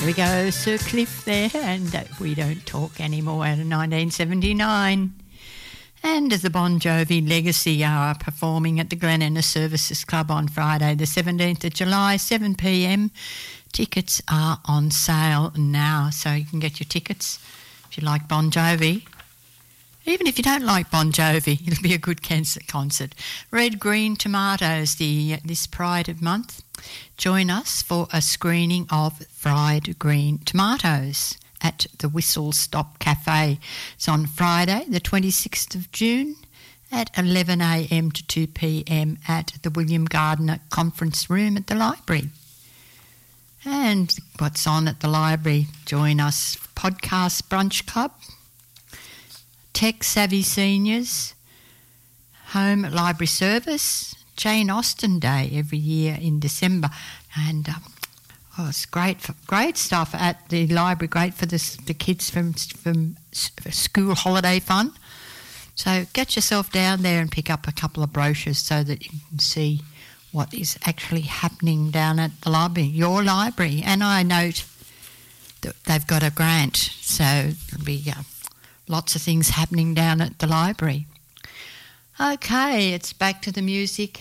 we go, Sir Cliff there, and We Don't Talk Anymore out of 1979. And the Bon Jovi Legacy are performing at the Glen Innes Services Club on Friday the 17th of July, 7pm. Tickets are on sale now, so you can get your tickets if you like Bon Jovi. Even if you don't like Bon Jovi, it'll be a good concert. Red Green Tomatoes this Pride of Month. Join us for a screening of Fried Green Tomatoes at the Whistle Stop Cafe. It's on Friday, the 26th of June at 11am to 2pm at the William Gardner Conference Room at the library. And what's on at the library? Join us, Podcast Brunch Club, Tech Savvy Seniors, Home Library Service, Jane Austen Day every year in December. And it's great stuff at the library, great for the kids from school holiday fun. So get yourself down there and pick up a couple of brochures so that you can see what is actually happening down at the library, your library. And I note that they've got a grant, so there'll be lots of things happening down at the library. Okay, it's back to the music.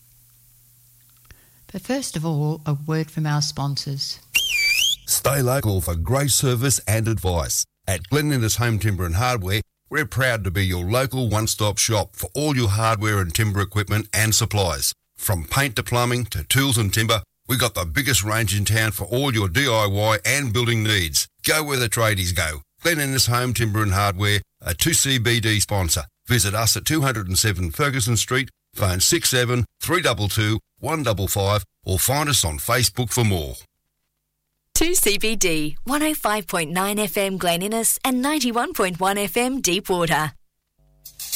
But first of all, a word from our sponsors. Stay local for great service and advice. At Glen Innes Home Timber and Hardware, we're proud to be your local one-stop shop for all your hardware and timber equipment and supplies. From paint to plumbing to tools and timber, we've got the biggest range in town for all your DIY and building needs. Go where the tradies go. Glen Innes Home Timber and Hardware, a 2CBD sponsor. Visit us at 207 Ferguson Street, phone 67 322 155, or find us on Facebook for more. 2CBD, 105.9 FM Glen Innes and 91.1 FM Deepwater.